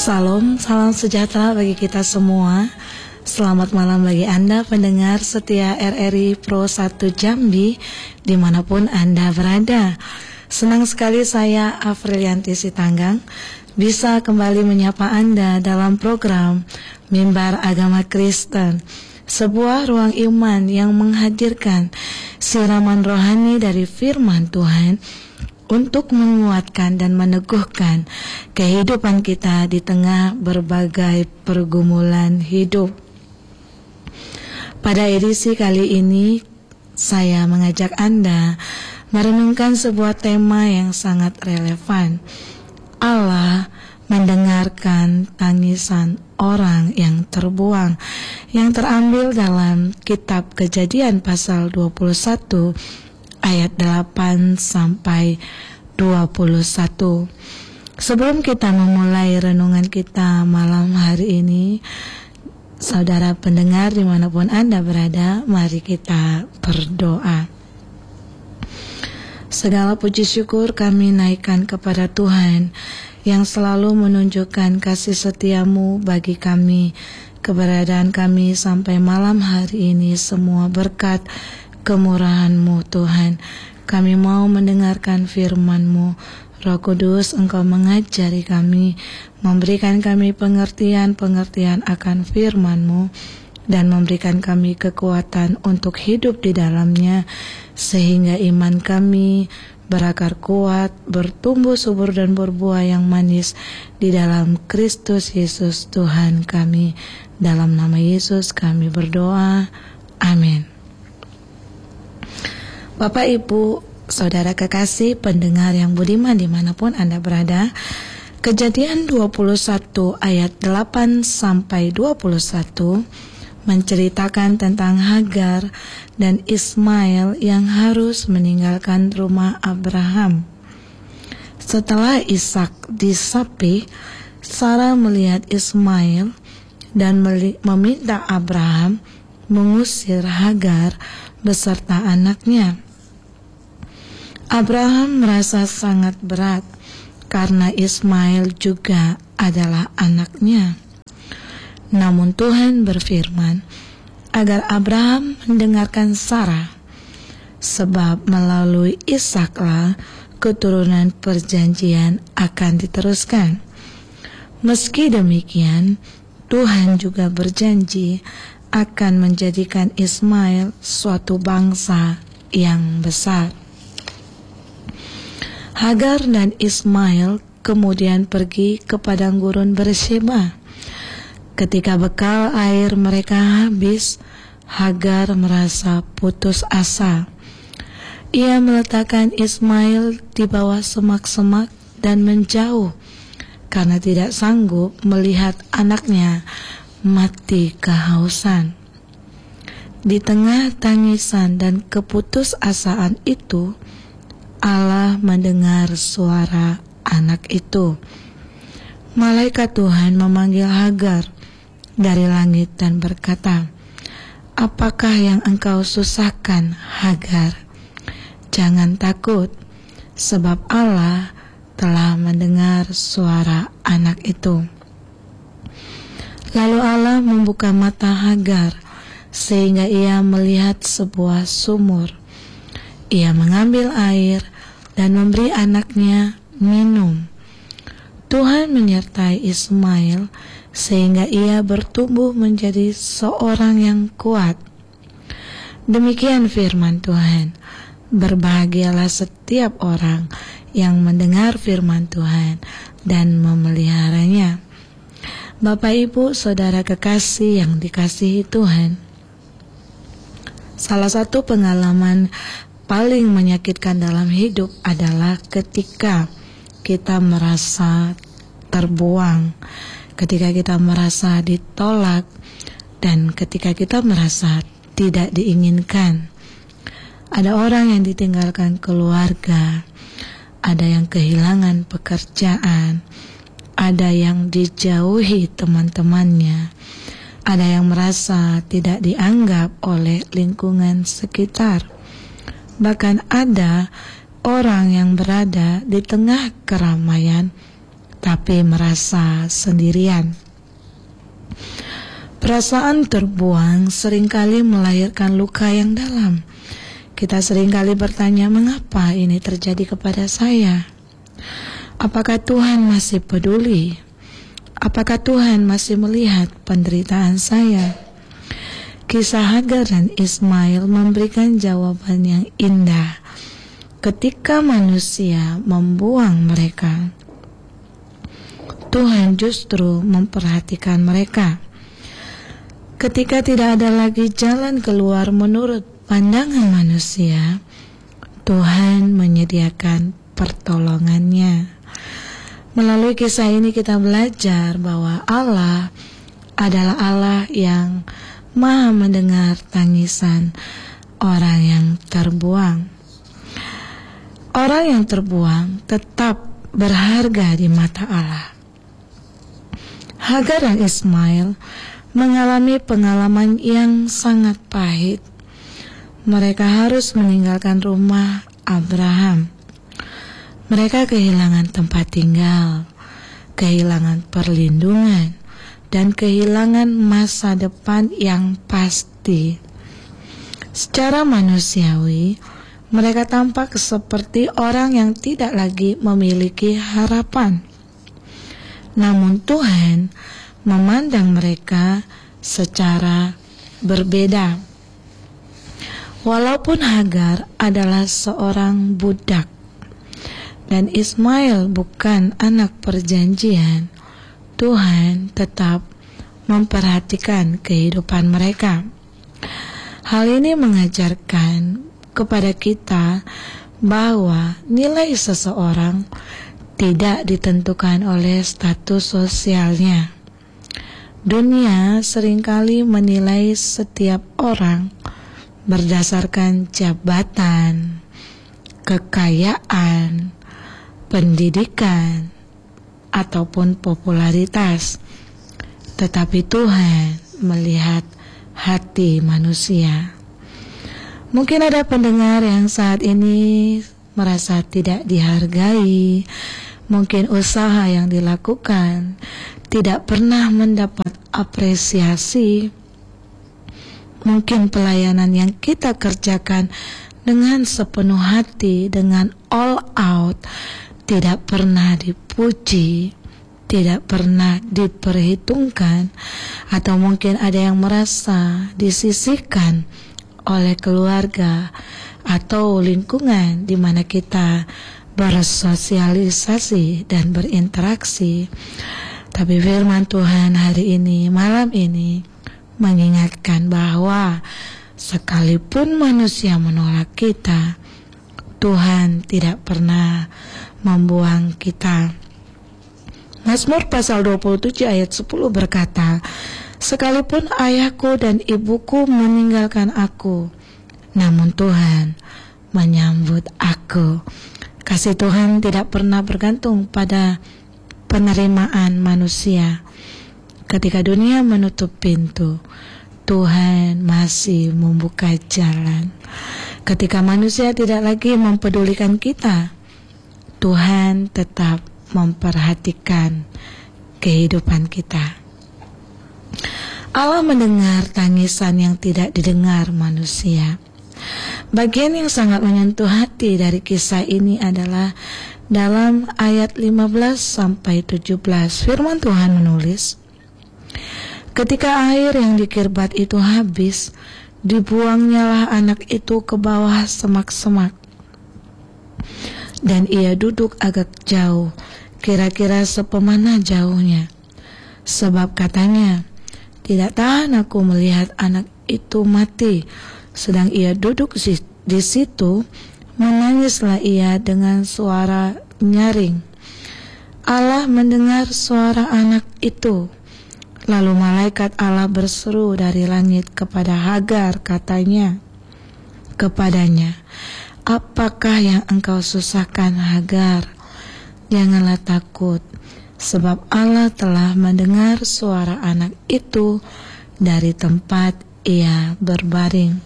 Salam sejahtera bagi kita semua. Selamat malam bagi Anda pendengar setia RRI Pro 1 Jambi dimanapun Anda berada. Senang sekali saya Afrilianti Sitanggang bisa kembali menyapa Anda dalam program Mimbar Agama Kristen, sebuah ruang iman yang menghadirkan siraman rohani dari firman Tuhan untuk menguatkan dan meneguhkan kehidupan kita di tengah berbagai pergumulan hidup. Pada edisi kali ini, saya mengajak Anda merenungkan sebuah tema yang sangat relevan. Allah mendengarkan tangisan orang yang terbuang, yang terambil dalam kitab Kejadian pasal 21 ayat 8 sampai 21. Sebelum kita memulai renungan kita malam hari ini, saudara pendengar dimanapun Anda berada, mari kita berdoa. Segala puji syukur kami naikkan kepada Tuhan yang selalu menunjukkan kasih setiamu bagi kami. Keberadaan kami sampai malam hari ini semua berkat kemurahan-Mu Tuhan. Kami mau mendengarkan firman-Mu. Roh Kudus, Engkau mengajari kami, memberikan kami pengertian akan firman-Mu, dan memberikan kami kekuatan untuk hidup di dalamnya, sehingga iman kami berakar kuat, bertumbuh subur dan berbuah yang manis di dalam Kristus Yesus Tuhan kami. Dalam nama Yesus kami berdoa. Amin. Bapak, Ibu, saudara kekasih, pendengar yang budiman dimanapun Anda berada, Kejadian 21 ayat 8 sampai 21 menceritakan tentang Hagar dan Ismail yang harus meninggalkan rumah Abraham. Setelah Ishak disapi, Sarah melihat Ismail dan meminta Abraham mengusir Hagar beserta anaknya. Abraham merasa sangat berat karena Ismail juga adalah anaknya. Namun Tuhan berfirman agar Abraham mendengarkan Sarah, sebab melalui Ishaklah keturunan perjanjian akan diteruskan. Meski demikian, Tuhan juga berjanji akan menjadikan Ismail suatu bangsa yang besar. Hagar dan Ismail kemudian pergi ke padang gurun Beersheba. Ketika bekal air mereka habis, Hagar merasa putus asa. Ia meletakkan Ismail di bawah semak-semak dan menjauh karena tidak sanggup melihat anaknya mati kehausan. Di tengah tangisan dan keputusasaan itu, Allah mendengar suara anak itu. Malaikat Tuhan memanggil Hagar dari langit dan berkata, "Apakah yang engkau susahkan, Hagar? Jangan takut, sebab Allah telah mendengar suara anak itu." Lalu Allah membuka mata Hagar sehingga ia melihat sebuah sumur. Ia mengambil air dan memberi anaknya minum. Tuhan menyertai Ismail sehingga ia bertumbuh menjadi seorang yang kuat. Demikian firman Tuhan. Berbahagialah setiap orang yang mendengar firman Tuhan dan memeliharanya. Bapak, Ibu, saudara kekasih yang dikasihi Tuhan, salah satu pengalaman paling menyakitkan dalam hidup adalah ketika kita merasa terbuang, ketika kita merasa ditolak, dan ketika kita merasa tidak diinginkan. Ada orang yang ditinggalkan keluarga, ada yang kehilangan pekerjaan, ada yang dijauhi teman-temannya, ada yang merasa tidak dianggap oleh lingkungan sekitar. Bahkan ada orang yang berada di tengah keramaian tapi merasa sendirian. Perasaan terbuang seringkali melahirkan luka yang dalam. Kita seringkali bertanya, mengapa ini terjadi kepada saya? Apakah Tuhan masih peduli? Apakah Tuhan masih melihat penderitaan saya? Kisah Hagar dan Ismail memberikan jawaban yang indah ketika manusia membuang mereka. Tuhan justru memperhatikan mereka. Ketika tidak ada lagi jalan keluar menurut pandangan manusia, Tuhan menyediakan pertolongannya. Melalui kisah ini kita belajar bahwa Allah adalah Allah yang Maha mendengar tangisan orang yang terbuang. Orang yang terbuang tetap berharga di mata Allah. Hagar dan Ismail mengalami pengalaman yang sangat pahit. Mereka harus meninggalkan rumah Abraham. Mereka kehilangan tempat tinggal, kehilangan perlindungan, dan kehilangan masa depan yang pasti. Secara manusiawi, mereka tampak seperti orang yang tidak lagi memiliki harapan. Namun Tuhan memandang mereka secara berbeda. Walaupun Hagar adalah seorang budak dan Ismail bukan anak perjanjian, Tuhan tetap memperhatikan kehidupan mereka. Hal ini mengajarkan kepada kita bahwa nilai seseorang tidak ditentukan oleh status sosialnya. Dunia seringkali menilai setiap orang berdasarkan jabatan, kekayaan, pendidikan, ataupun popularitas. Tetapi Tuhan melihat hati manusia. Mungkin ada pendengar yang saat ini merasa tidak dihargai. Mungkin usaha yang dilakukan tidak pernah mendapat apresiasi. Mungkin pelayanan yang kita kerjakan dengan sepenuh hati, dengan all out, tidak pernah dipuji, tidak pernah diperhitungkan, atau mungkin ada yang merasa disisihkan oleh keluarga atau lingkungan di mana kita bersosialisasi dan berinteraksi. Tapi firman Tuhan hari ini, malam ini, mengingatkan bahwa sekalipun manusia menolak kita, Tuhan tidak pernah membuang kita. Mazmur pasal 27 ayat 10 berkata, sekalipun ayahku dan ibuku meninggalkan aku, namun Tuhan menyambut aku. Kasih Tuhan tidak pernah bergantung pada penerimaan manusia. Ketika dunia menutup pintu, Tuhan masih membuka jalan. Ketika manusia tidak lagi mempedulikan kita, Tuhan tetap memperhatikan kehidupan kita. Allah mendengar tangisan yang tidak didengar manusia. Bagian yang sangat menyentuh hati dari kisah ini adalah dalam ayat 15-17. Firman Tuhan menulis, ketika air yang di Kirbat itu habis, dibuangnyalah anak itu ke bawah semak-semak. Dan ia duduk agak jauh, kira-kira sepemana jauhnya. Sebab katanya, tidak tahan aku melihat anak itu mati. Sedang ia duduk di situ, menangislah ia dengan suara nyaring. Allah mendengar suara anak itu. Lalu malaikat Allah berseru dari langit kepada Hagar, katanya kepadanya, apakah yang engkau susahkan, Hagar? Janganlah takut, sebab Allah telah mendengar suara anak itu dari tempat ia berbaring.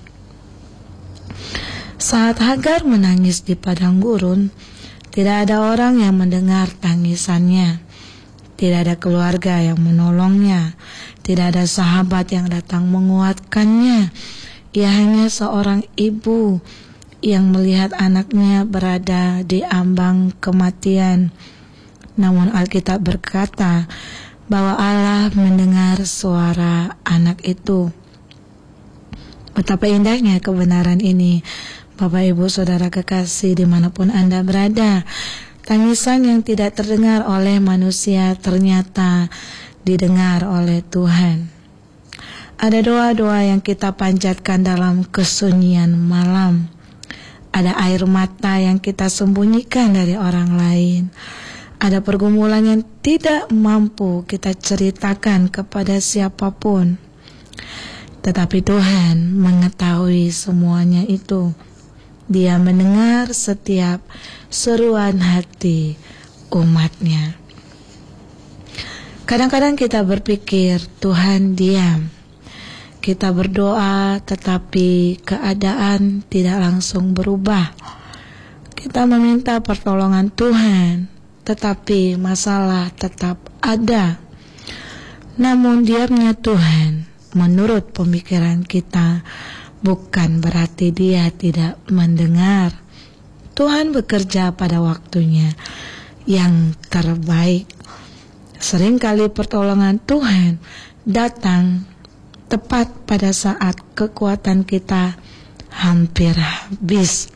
Saat Hagar menangis di padang gurun, tidak ada orang yang mendengar tangisannya. Tidak ada keluarga yang menolongnya. Tidak ada sahabat yang datang menguatkannya. Ia hanya seorang ibu yang melihat anaknya berada di ambang kematian. Namun Alkitab berkata bahwa Allah mendengar suara anak itu. Betapa indahnya kebenaran ini, Bapak Ibu Saudara kekasih dimanapun Anda berada. Tangisan yang tidak terdengar oleh manusia ternyata didengar oleh Tuhan. Ada doa-doa yang kita panjatkan dalam kesunyian malam. Ada air mata yang kita sembunyikan dari orang lain. Ada pergumulan yang tidak mampu kita ceritakan kepada siapapun. Tetapi Tuhan mengetahui semuanya itu. Dia mendengar setiap seruan hati umatnya. Kadang-kadang kita berpikir Tuhan diam. Kita berdoa tetapi keadaan tidak langsung berubah. Kita meminta pertolongan Tuhan tetapi masalah tetap ada. Namun diamnya Tuhan menurut pemikiran kita bukan berarti Dia tidak mendengar. Tuhan bekerja pada waktunya yang terbaik. Seringkali pertolongan Tuhan datang tepat pada saat kekuatan kita hampir habis.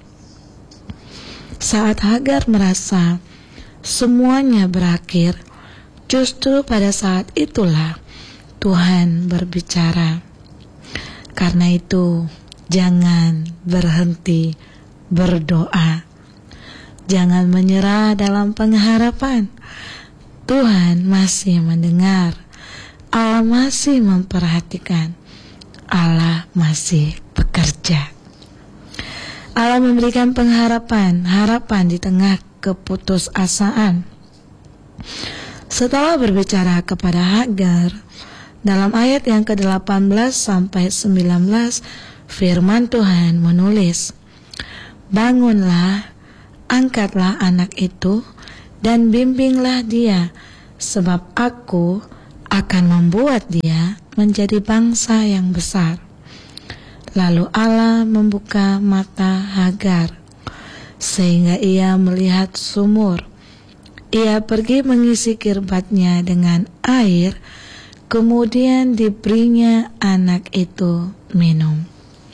Saat Hagar merasa semuanya berakhir, justru pada saat itulah Tuhan berbicara. Karena itu, jangan berhenti berdoa. Jangan menyerah dalam pengharapan. Tuhan masih mendengar. Allah masih memperhatikan. Allah masih bekerja. Allah memberikan pengharapan, harapan di tengah keputusasaan. Setelah berbicara kepada Hagar, dalam ayat yang ke-18 sampai 19, firman Tuhan menulis, "Bangunlah, angkatlah anak itu, dan bimbinglah dia, sebab aku akan membuat dia menjadi bangsa yang besar." Lalu Allah membuka mata Hagar, sehingga ia melihat sumur. Ia pergi mengisi kirbatnya dengan air, kemudian diberinya anak itu minum.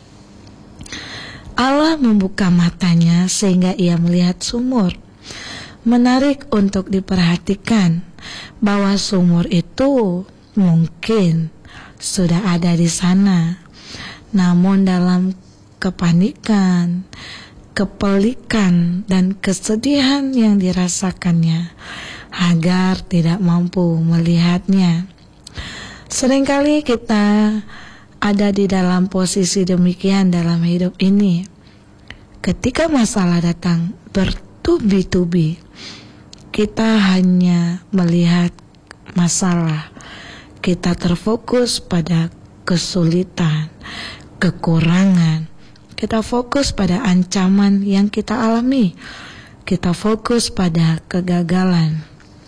Allah membuka matanya sehingga ia melihat sumur. Menarik untuk diperhatikan bahwa sumur itu mungkin sudah ada di sana. Namun dalam kepanikan, kepelikan, dan kesedihan yang dirasakannya, Hagar tidak mampu melihatnya. Seringkali kita ada di dalam posisi demikian dalam hidup ini. Ketika masalah datang bertubi-tubi, kita hanya melihat masalah. Kita terfokus pada kesulitan, kekurangan. Kita fokus pada ancaman yang kita alami. Kita fokus pada kegagalan.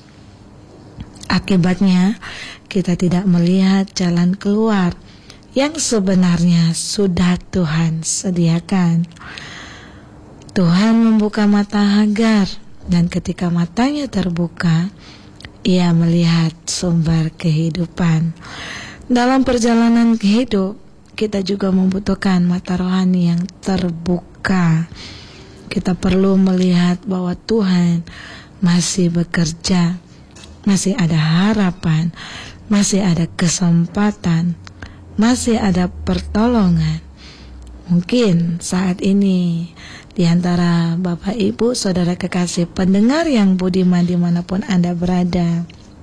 Akibatnya, kita tidak melihat jalan keluar yang sebenarnya sudah Tuhan sediakan. Tuhan membuka mata Hagar, dan ketika matanya terbuka, ia melihat sumber kehidupan. Dalam perjalanan hidup, kita juga membutuhkan mata rohani yang terbuka. Kita perlu melihat bahwa Tuhan masih bekerja, masih ada harapan, masih ada kesempatan, masih ada pertolongan. Mungkin saat ini di antara Bapak Ibu Saudara kekasih pendengar yang budiman dimanapun Anda berada,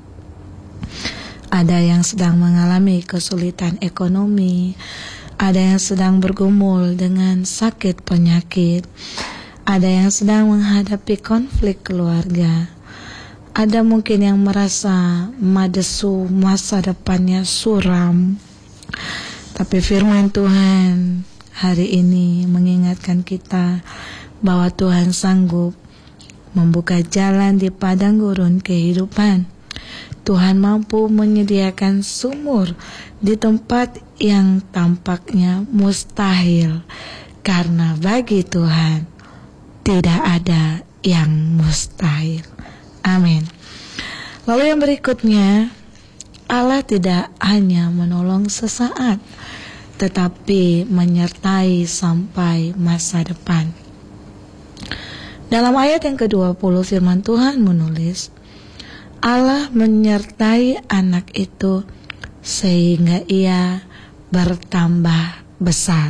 ada yang sedang mengalami kesulitan ekonomi, ada yang sedang bergumul dengan sakit penyakit, ada yang sedang menghadapi konflik keluarga, ada mungkin yang merasa madesu, masa depannya suram. Tapi firman Tuhan hari ini mengingatkan kita bahwa Tuhan sanggup membuka jalan di padang gurun kehidupan. Tuhan mampu menyediakan sumur di tempat yang tampaknya mustahil, karena bagi Tuhan tidak ada yang mustahil. Amin. Lalu yang berikutnya, Allah tidak hanya menolong sesaat, tetapi menyertai sampai masa depan. Dalam ayat yang ke-20 firman Tuhan menulis, Allah menyertai anak itu sehingga ia bertambah besar.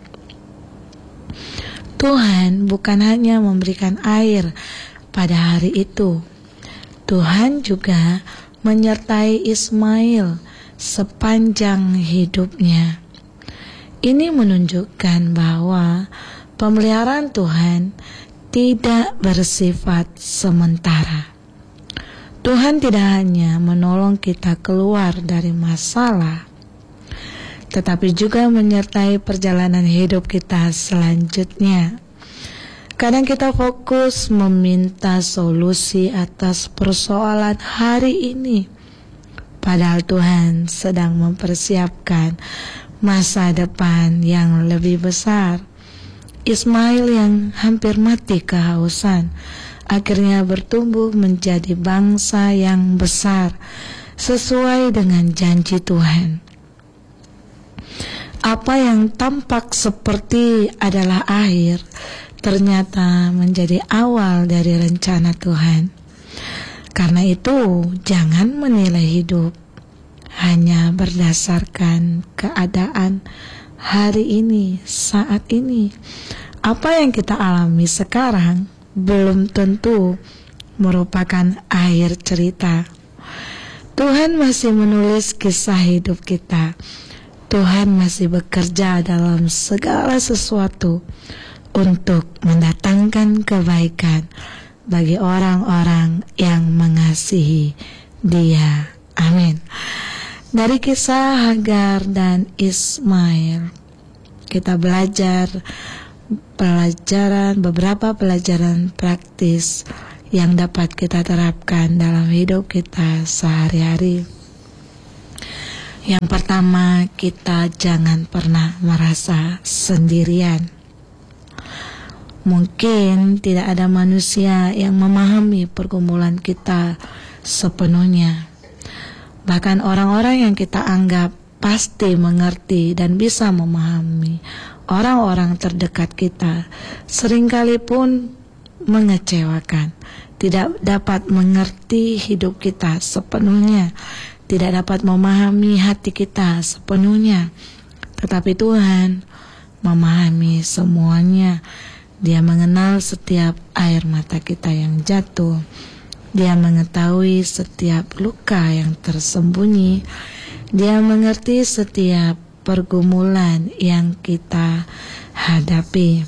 Tuhan bukan hanya memberikan air pada hari itu, Tuhan juga menyertai Ismail sepanjang hidupnya. Ini menunjukkan bahwa pemeliharaan Tuhan tidak bersifat sementara. Tuhan tidak hanya menolong kita keluar dari masalah, tetapi juga menyertai perjalanan hidup kita selanjutnya. Kadang kita fokus meminta solusi atas persoalan hari ini, padahal Tuhan sedang mempersiapkan masa depan yang lebih besar. Ismail yang hampir mati kehausan akhirnya bertumbuh menjadi bangsa yang besar sesuai dengan janji Tuhan. Apa yang tampak seperti adalah akhir ternyata menjadi awal dari rencana Tuhan. Karena itu, jangan menilai hidup hanya berdasarkan keadaan hari ini, saat ini. Apa yang kita alami sekarang belum tentu merupakan akhir cerita. Tuhan masih menulis kisah hidup kita. Tuhan masih bekerja dalam segala sesuatu untuk mendatangkan kebaikan bagi orang-orang yang mengasihi Dia. Amin. Dari kisah Hagar dan Ismail, kita belajar beberapa pelajaran praktis yang dapat kita terapkan dalam hidup kita sehari-hari. Yang pertama, kita jangan pernah merasa sendirian. Mungkin tidak ada manusia yang memahami pergumulan kita sepenuhnya. Bahkan orang-orang yang kita anggap pasti mengerti dan bisa memahami, orang-orang terdekat kita seringkali pun mengecewakan, tidak dapat mengerti hidup kita sepenuhnya, tidak dapat memahami hati kita sepenuhnya. Tetapi Tuhan memahami semuanya. Dia mengenal setiap air mata kita yang jatuh. Dia mengetahui setiap luka yang tersembunyi. Dia mengerti setiap pergumulan yang kita hadapi.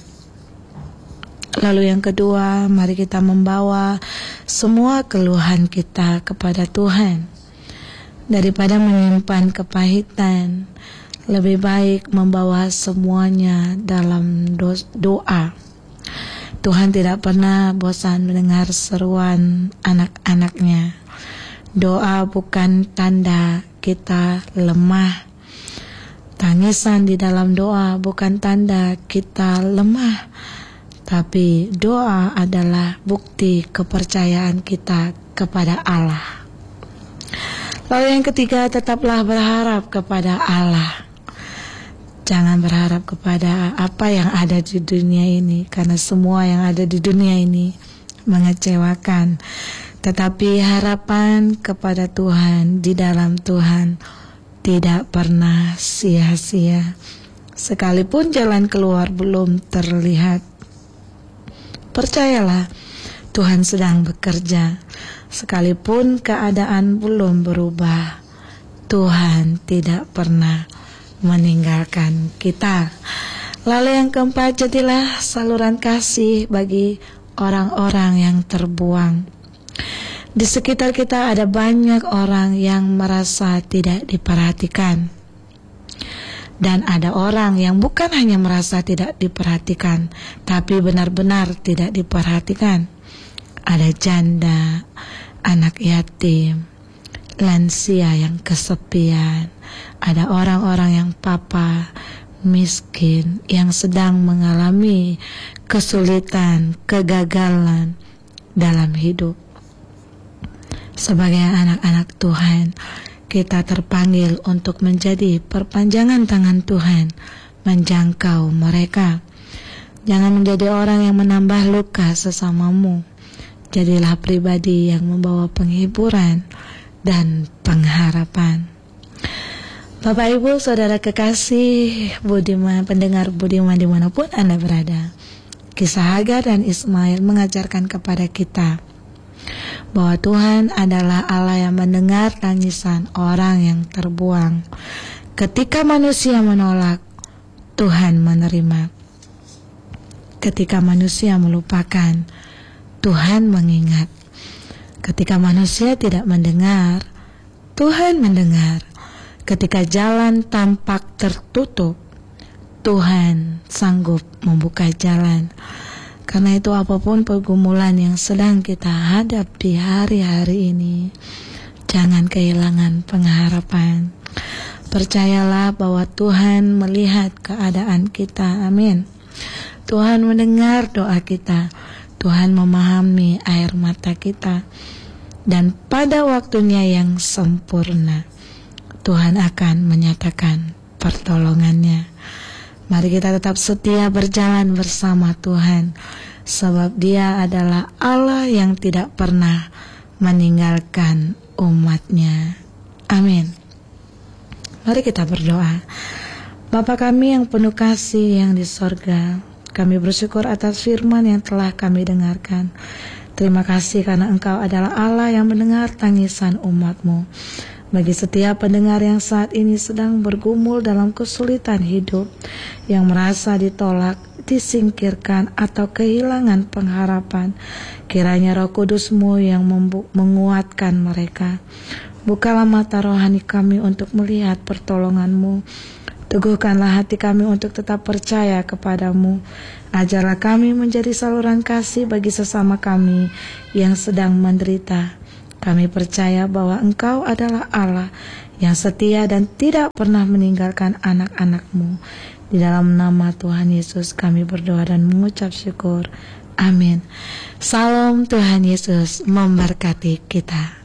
Lalu yang kedua, mari kita membawa semua keluhan kita kepada Tuhan. Daripada menyimpan kepahitan, lebih baik membawa semuanya dalam doa. Tuhan tidak pernah bosan mendengar seruan anak-anaknya. Doa bukan tanda kita lemah. Tangisan di dalam doa bukan tanda kita lemah. Tapi doa adalah bukti kepercayaan kita kepada Allah. Lalu yang ketiga, tetaplah berharap kepada Allah. Jangan berharap kepada apa yang ada di dunia ini, karena semua yang ada di dunia ini mengecewakan. Tetapi harapan kepada Tuhan, di dalam Tuhan, tidak pernah sia-sia. Sekalipun jalan keluar belum terlihat, percayalah, Tuhan sedang bekerja. Sekalipun keadaan belum berubah, Tuhan tidak pernah meninggalkan kita. Lalu yang keempat, jadilah saluran kasih bagi orang-orang yang terbuang. Di sekitar kita ada banyak orang yang merasa tidak diperhatikan. Dan ada orang yang bukan hanya merasa tidak diperhatikan, tapi benar-benar tidak diperhatikan. Ada janda, anak yatim, lansia yang kesepian, ada orang-orang yang papa, miskin, yang sedang mengalami kesulitan, kegagalan dalam hidup. Sebagai anak-anak Tuhan, kita terpanggil untuk menjadi perpanjangan tangan Tuhan, menjangkau mereka. Jangan menjadi orang yang menambah luka sesamamu. Jadilah pribadi yang membawa penghiburan dan pengharapan. Bapak Ibu Saudara kekasih Budiman, pendengar Budiman dimanapun Anda berada, kisah Hagar dan Ismail mengajarkan kepada kita bahwa Tuhan adalah Allah yang mendengar tangisan orang yang terbuang. Ketika manusia menolak, Tuhan menerima. Ketika manusia melupakan, Tuhan mengingat. Ketika manusia tidak mendengar, Tuhan mendengar. Ketika jalan tampak tertutup, Tuhan sanggup membuka jalan. Karena itu apapun pergumulan yang sedang kita hadapi hari-hari ini, jangan kehilangan pengharapan. Percayalah bahwa Tuhan melihat keadaan kita. Amin. Tuhan mendengar doa kita. Tuhan memahami air mata kita. Dan pada waktunya yang sempurna, Tuhan akan menyatakan pertolongannya. Mari kita tetap setia berjalan bersama Tuhan, sebab Dia adalah Allah yang tidak pernah meninggalkan umat-Nya. Amin. Mari kita berdoa. Bapa kami yang penuh kasih yang di sorga, kami bersyukur atas firman yang telah kami dengarkan. Terima kasih karena Engkau adalah Allah yang mendengar tangisan umat-Mu. Bagi setiap pendengar yang saat ini sedang bergumul dalam kesulitan hidup, yang merasa ditolak, disingkirkan, atau kehilangan pengharapan, kiranya Roh Kudus-Mu yang menguatkan mereka. Bukalah mata rohani kami untuk melihat pertolongan-Mu. Teguhkanlah hati kami untuk tetap percaya kepadamu. Ajarlah kami menjadi saluran kasih bagi sesama kami yang sedang menderita. Kami percaya bahwa Engkau adalah Allah yang setia dan tidak pernah meninggalkan anak-anak-Mu. Di dalam nama Tuhan Yesus kami berdoa dan mengucap syukur. Amin. Salam, Tuhan Yesus memberkati kita.